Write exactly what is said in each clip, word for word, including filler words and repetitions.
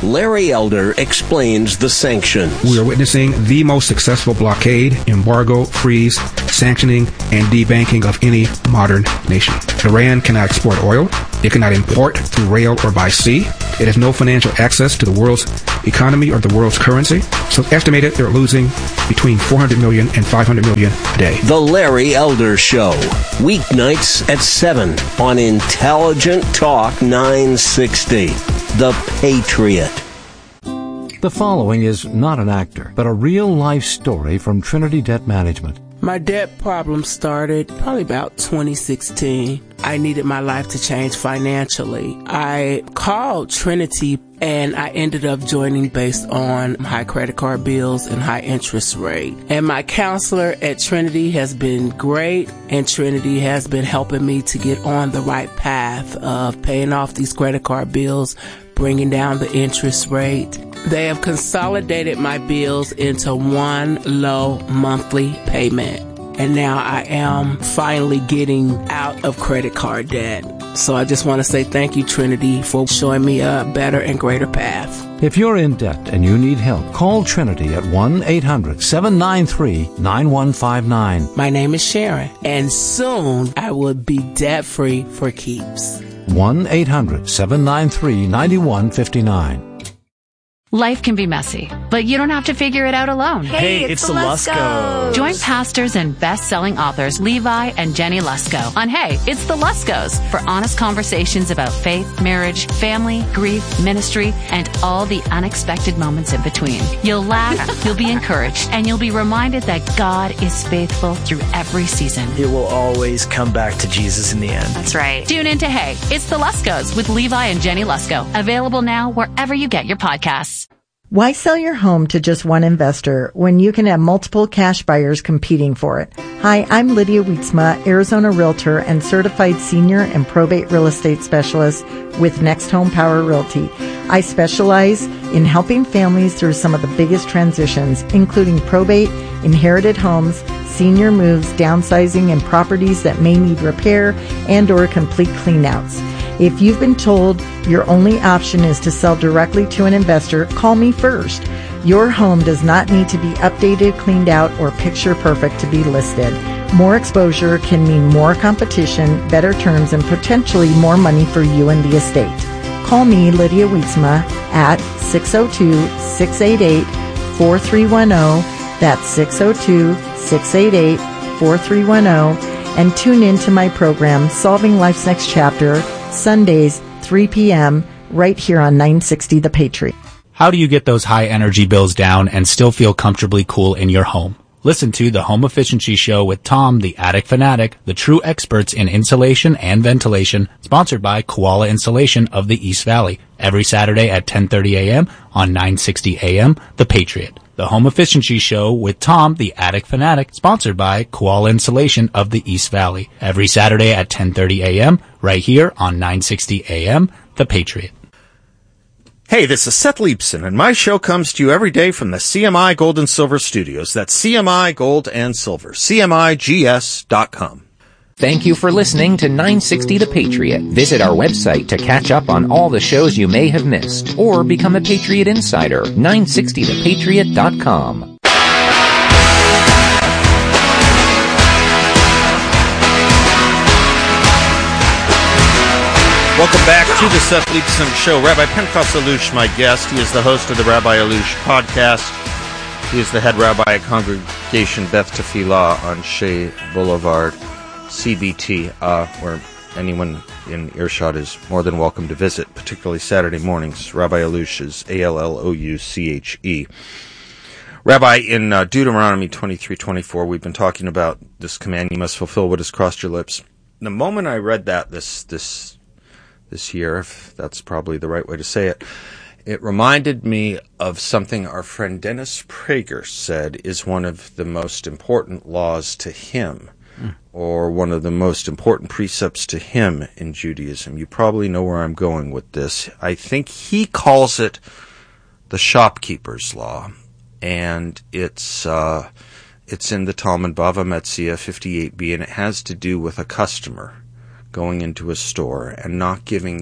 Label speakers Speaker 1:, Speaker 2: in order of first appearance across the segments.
Speaker 1: Larry Elder explains the sanctions.
Speaker 2: We are witnessing the most successful blockade, embargo, freeze, sanctioning, and debanking of any modern nation. Iran cannot export oil. It cannot import through rail or by sea. It has no financial access to the world's economy or the world's currency. So it's estimated they're losing between four hundred million and five hundred million a day.
Speaker 1: The Larry Elder Show. Weeknights at seven on Intelligent Talk nine sixty. The Patriot.
Speaker 3: The following is not an actor, but a real-life story from Trinity Debt Management.
Speaker 4: My debt problem started probably about twenty sixteen. I needed my life to change financially. I called Trinity and I ended up joining based on high credit card bills and high interest rate. And my counselor at Trinity has been great, and Trinity has been helping me to get on the right path of paying off these credit card bills, bringing down the interest rate. They have consolidated my bills into one low monthly payment. And now I am finally getting out of credit card debt. So I just want to say thank you, Trinity, for showing me a better and greater path.
Speaker 3: If you're in debt and you need help, call Trinity at one eight hundred seven nine three nine one five nine.
Speaker 4: My name is Sharon, and soon I will be debt-free for keeps.
Speaker 3: one eight hundred seven nine three nine one five nine.
Speaker 5: Life can be messy, but you don't have to figure it out alone.
Speaker 6: Hey, it's, it's the Luskos.
Speaker 5: Join pastors and best-selling authors Levi and Jenny Lusko on Hey, It's the Luskos for honest conversations about faith, marriage, family, grief, ministry, and all the unexpected moments in between. You'll laugh, you'll be encouraged, and you'll be reminded that God is faithful through every season.
Speaker 6: It will always come back to Jesus in the end.
Speaker 5: That's right. Tune in to Hey, It's the Luskos with Levi and Jenny Lusko. Available now wherever you get your podcasts.
Speaker 7: Why sell your home to just one investor when you can have multiple cash buyers competing for it? Hi, I'm Lydia Wietzma, Arizona Realtor and Certified Senior and Probate Real Estate Specialist with Next Home Power Realty. I specialize in helping families through some of the biggest transitions, including probate, inherited homes, senior moves, downsizing, and properties that may need repair and or complete cleanouts. If you've been told your only option is to sell directly to an investor, call me first. Your home does not need to be updated, cleaned out, or picture perfect to be listed. More exposure can mean more competition, better terms, and potentially more money for you and the estate. Call me, Lydia Wietzma, at six oh two, six eight eight, four three one oh. That's six oh two, six eight eight, four three one oh. And tune in to my program, Solving Life's Next Chapter, Sundays, three p.m., right here on nine sixty The Patriot.
Speaker 8: How do you get those high energy bills down and still feel comfortably cool in your home? Listen to the Home Efficiency Show with Tom, the Attic Fanatic, the true experts in insulation and ventilation, sponsored by Koala Insulation of the East Valley, every Saturday at ten thirty a.m. on nine sixty a.m. The Patriot. The Home Efficiency Show with Tom, the Attic Fanatic, sponsored by Koala Insulation of the East Valley, every Saturday at ten thirty a.m. right here on nine sixty a.m. The Patriot.
Speaker 9: Hey, this is Seth Leibson, and my show comes to you every day from the C M I Gold and Silver Studios. That's C M I Gold and Silver, C M I G S dot com.
Speaker 10: Thank you for listening to nine sixty The Patriot. Visit our website to catch up on all the shows you may have missed, or become a Patriot Insider, nine sixty the patriot dot com.
Speaker 9: Welcome back to the Seth Leibson Show. Rabbi Pinchas Allouche, my guest. He is the host of the Rabbi Allouche podcast. He is the head rabbi at Congregation Beth Tefillah on Shea Boulevard, C B T, uh, where anyone in earshot is more than welcome to visit, particularly Saturday mornings. Rabbi Allouche is A L L O U C H E. Rabbi, in uh, Deuteronomy twenty-three twenty-four, we've been talking about this command, you must fulfill what has crossed your lips. The moment I read that this this this year, if that's probably the right way to say it, it reminded me of something our friend Dennis Prager said is one of the most important laws to him, mm. or one of the most important precepts to him in Judaism. You probably know where I'm going with this. I think he calls it the shopkeeper's law, and it's uh, it's in the Talmud Bava Metzia fifty-eight b, and it has to do with a customer going into a store and not giving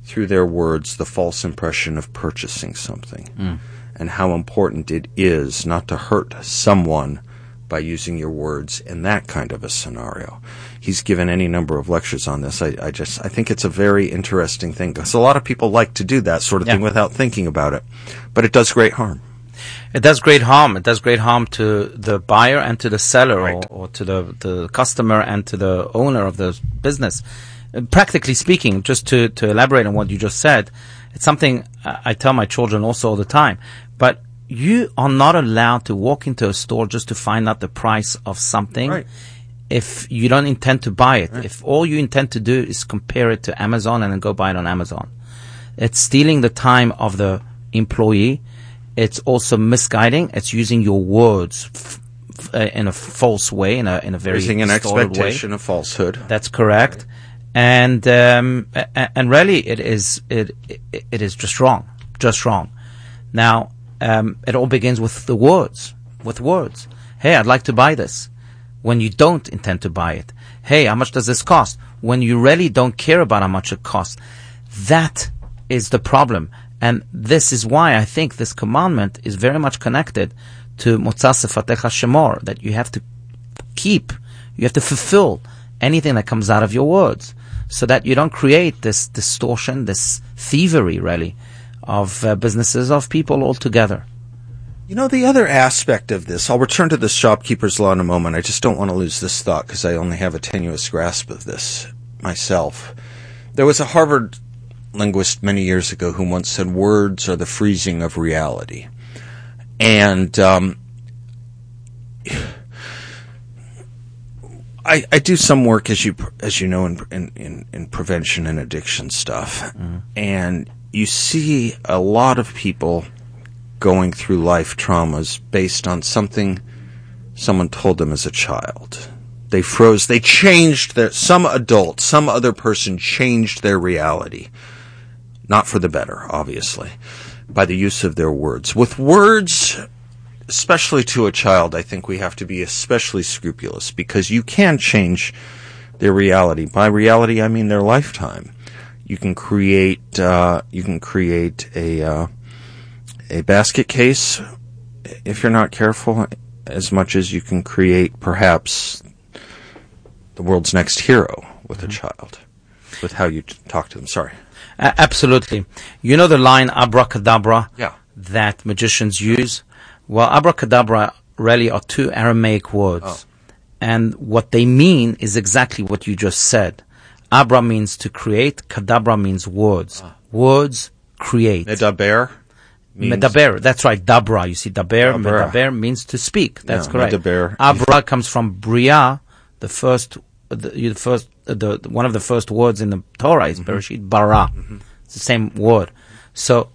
Speaker 9: through their words, the false impression of purchasing something, mm. and how important it is not to hurt someone by using your words in that kind of a scenario. He's given any number of lectures on this. I, I just, I think it's a very interesting thing, because a lot of people like to do that sort of yeah. thing without thinking about it, but it does great harm.
Speaker 11: It does great harm. It does great harm to the buyer and to the seller,
Speaker 9: right.
Speaker 11: or, or to the, the customer and to the owner of the business. Uh, practically speaking, just to, to elaborate on what you just said, it's something I, I tell my children also all the time. But you are not allowed to walk into a store just to find out the price of something
Speaker 9: right.
Speaker 11: if you don't intend to buy it.
Speaker 9: Right.
Speaker 11: If all you intend to do is compare it to Amazon and then go buy it on Amazon. It's stealing the time of the employee. It's also misguiding. It's using your words f- f- uh, in a false way, in a in a very
Speaker 9: raising an expectation
Speaker 11: way.
Speaker 9: of falsehood.
Speaker 11: That's correct, right. and um, a- and really, it is it, it it is just wrong, just wrong. Now, um, it all begins with the words, with words. Hey, I'd like to buy this. When you don't intend to buy it. Hey, how much does this cost? When you really don't care about how much it costs. That is the problem. And this is why I think this commandment is very much connected to Motzah Sefatecha Shemor, that you have to keep, you have to fulfill anything that comes out of your words, so that you don't create this distortion, this thievery, really, of uh, businesses, of people altogether.
Speaker 9: You know, the other aspect of this, I'll return to the shopkeeper's law in a moment. I just don't want to lose this thought because I only have a tenuous grasp of this myself. There was a Harvard linguist many years ago who once said words are the freezing of reality. And um, I, I do some work, as you as you know, in in, in prevention and addiction stuff. Mm-hmm. And you see a lot of people going through life traumas based on something someone told them as a child. They froze, they changed their, some adult, some other person changed their reality. Not for the better, obviously, by the use of their words. With words, especially to a child, I think we have to be especially scrupulous, because you can change their reality. By reality, I mean their lifetime. You can create, uh, you can create a, uh, a basket case, if you're not careful, as much as you can create perhaps the world's next hero with mm-hmm. a child, with how you t- talk to them. Sorry.
Speaker 11: Uh, absolutely. You know the line abracadabra
Speaker 9: yeah.
Speaker 11: that magicians use? Well, abracadabra really are two Aramaic words.
Speaker 9: Oh.
Speaker 11: And what they mean is exactly what you just said. Abra means to create, kadabra means words. Oh. Words create.
Speaker 9: Medaber?
Speaker 11: Medaber, that's right, dabra. You see, daber, dabra. Medaber means to speak. That's
Speaker 9: yeah,
Speaker 11: correct.
Speaker 9: Medaber.
Speaker 11: Abra comes from bria, the first, the, the first, uh, the, the one of the first words in the Torah is mm-hmm. Bereshit bara. Mm-hmm. It's the same word. So,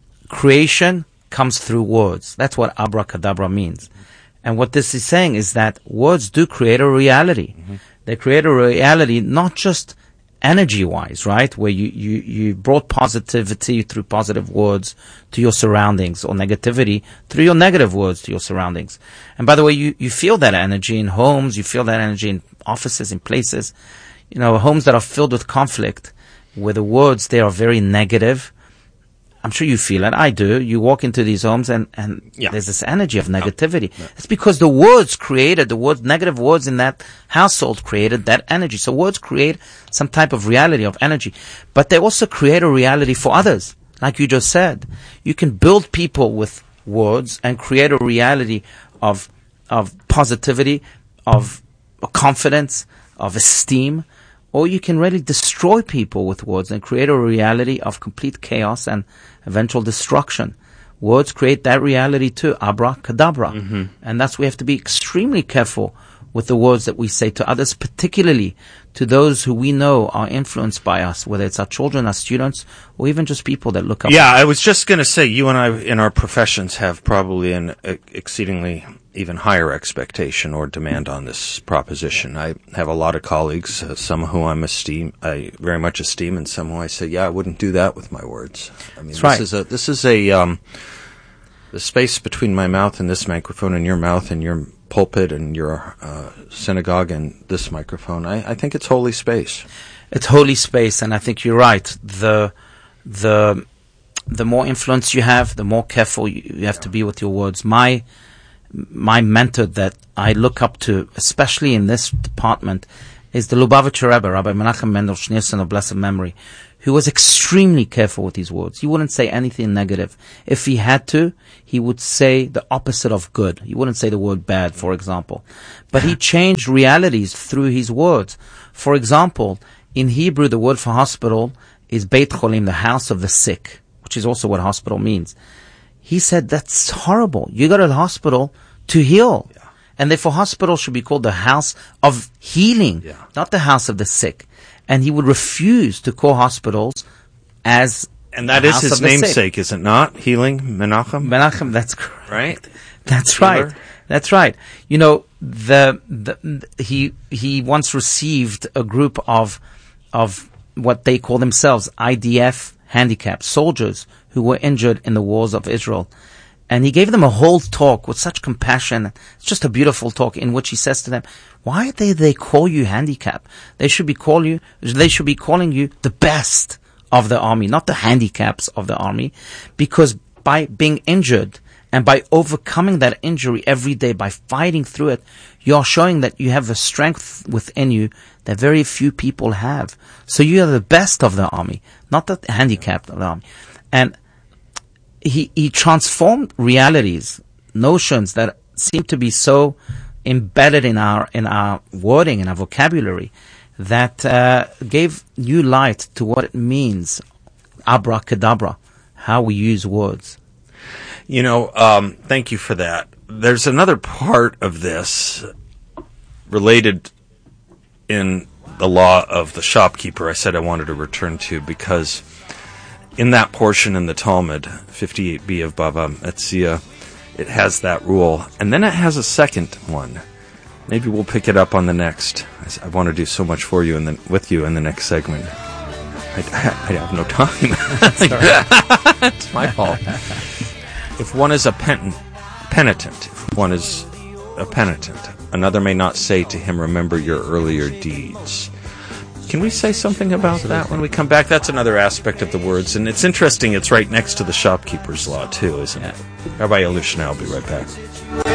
Speaker 11: creation comes through words. That's what abracadabra means. Mm-hmm. And what this is saying is that words do create a reality. Mm-hmm. They create a reality not just energy-wise, right? Where you, you, you brought positivity through positive words to your surroundings, or negativity through your negative words to your surroundings. And by the way, you, you feel that energy in homes, you feel that energy in offices, in places. You know, homes that are filled with conflict, where the words, they are very negative. I'm sure you feel it. I do. You walk into these homes and, and
Speaker 9: yeah.
Speaker 11: there's this energy of negativity. No. No. It's because the words created, the words, negative words in that household created that energy. So words create some type of reality, of energy. But they also create a reality for others. Like you just said. You can build people with words and create a reality of, of positivity, of confidence, of esteem. Or you can really destroy people with words and create a reality of complete chaos and eventual destruction. Words create that reality too, abracadabra. Mm-hmm. And that's why we have to be extremely careful with the words that we say to others, particularly to those who we know are influenced by us, whether it's our children, our students, or even just people that look up.
Speaker 9: Yeah, I was just going to say, you and I in our professions have probably an exceedingly even higher expectation or demand on this proposition. I have a lot of colleagues, uh, some who I'm esteem, I very much esteem, and some who I say, yeah, I wouldn't do that with my words. I mean,
Speaker 11: That's
Speaker 9: this
Speaker 11: right.
Speaker 9: is a this is a um, the space between my mouth and this microphone, and your mouth and your pulpit and your uh, synagogue and this microphone. I, I think it's holy space.
Speaker 11: It's holy space, and I think you're right. The the the more influence you have, the more careful you, you have to be with your words. My my mentor that I look up to, especially in this department, is the Lubavitcher Rebbe, Rabbi Menachem Mendel Schneerson of blessed memory, who was extremely careful with his words. He wouldn't say anything negative. If he had to, he would say the opposite of good. He wouldn't say the word bad, for example. But he changed realities through his words. For example, in Hebrew, the word for hospital is Beit Cholim, the house of the sick, which is also what hospital means. He said, that's horrible. You go to the hospital to heal. Yeah. And therefore hospital should be called the house of healing, yeah. not the house of the sick. And he would refuse to call hospitals as
Speaker 9: And that is his namesake, is it not? Healing, Menachem?
Speaker 11: Menachem, that's correct.
Speaker 9: Right?
Speaker 11: That's
Speaker 9: Healer?
Speaker 11: right. That's right. You know, the, the he he once received a group of of what they call themselves I D F handicapped soldiers who were injured in the wars of Israel. And he gave them a whole talk with such compassion. It's just a beautiful talk in which he says to them, why do they call you handicapped? They should be call you, they should be calling you the best of the army, not the handicaps of the army, because by being injured and by overcoming that injury every day, by fighting through it, you're showing that you have a strength within you that very few people have. So you are the best of the army, not the handicapped of the army. And he, he transformed realities, notions that seem to be so embedded in our, in our wording, in our vocabulary, that uh, gave new light to what it means, abracadabra, how we use words.
Speaker 9: You know, um, thank you for that. There's another part of this related in the law of the shopkeeper I said I wanted to return to, because in that portion in the Talmud, fifty-eight b of Bava Metzia, it has that rule. And then it has a second one. Maybe we'll pick it up on the next. I want to do so much for you and then with you in the next segment. I, I have no time. It's my fault. If one is a pen, penitent, if one is a penitent, another may not say to him, remember your earlier deeds. Can we say something about Absolutely. that when we come back? That's another aspect of the words. And it's interesting, it's right next to the shopkeeper's law, too, isn't yeah. it? Rabbi Elush and I will be right back.